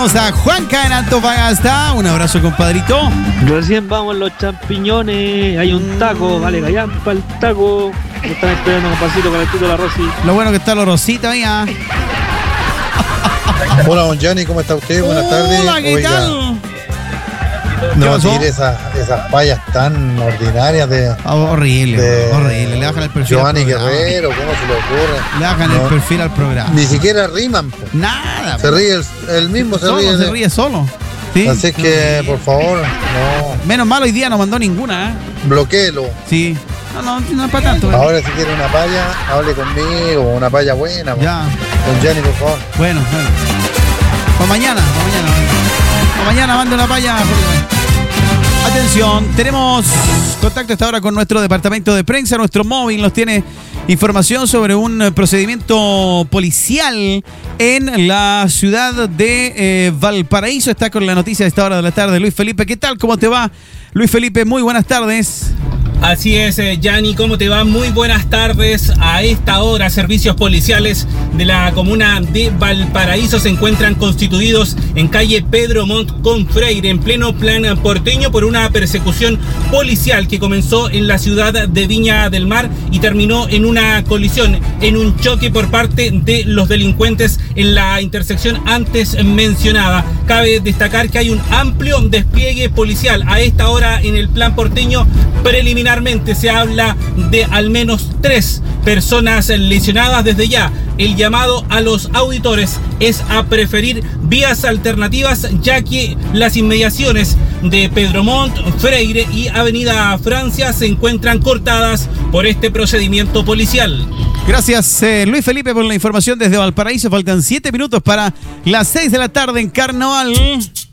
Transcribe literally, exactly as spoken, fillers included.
Saludamos a Juanca en Antofagasta. Un abrazo, compadrito. Recién vamos los champiñones. Hay un taco, vale, callampa el taco. Me están esperando un pasito con el tuto de la Rosy. Lo bueno que está la Rosita, mía. Hola, don Gianni, ¿cómo está usted? Buenas tardes. Hola, ¿qué Oiga, tal? no tire esas, esas payas tan ordinarias de... Oh, horrible, de horrible. Le bajan el perfil Giovanni al programa. Guerrero, ¿cómo se le ocurre? Le bajan No, el perfil al programa. Ni siquiera riman, po. Nada. Se ríe el, el mismo, se solo, ríe. se de- ríe solo. ¿Sí? Así que, por favor, no, Menos mal hoy día no mandó ninguna, ¿eh? bloquéelo. Sí. No, no, no es para tanto. ¿eh? Ahora si quiere una paya, hable conmigo, una paya buena. po. Ya. Don Gianni, por favor. Bueno, bueno. Para mañana, para mañana. Para mañana mande una paya. Atención, tenemos contacto esta hora con nuestro departamento de prensa. Nuestro móvil nos tiene información sobre un procedimiento policial en la ciudad de eh, Valparaíso. Está con la noticia de esta hora de la tarde Luis Felipe. ¿Qué tal? ¿Cómo te va? Luis Felipe, muy buenas tardes. Así es, eh, Gianni, ¿cómo te va? Muy buenas tardes. A esta hora, servicios policiales de la comuna de Valparaíso se encuentran constituidos en calle Pedro Montt con Freire, en pleno plan porteño, por una persecución policial que comenzó en la ciudad de Viña del Mar y terminó en una colisión, en un choque por parte de los delincuentes en la intersección antes mencionada. Cabe destacar que hay un amplio despliegue policial a esta hora en el plan porteño. Preliminarmente se habla de al menos tres personas lesionadas. Desde ya, el llamado a los auditores es a preferir vías alternativas, ya que las inmediaciones de Pedro Montt, Freire y Avenida Francia se encuentran cortadas por este procedimiento policial. Gracias, eh, Luis Felipe, por la información desde Valparaíso. Faltan siete minutos para las seis de la tarde en Carnaval.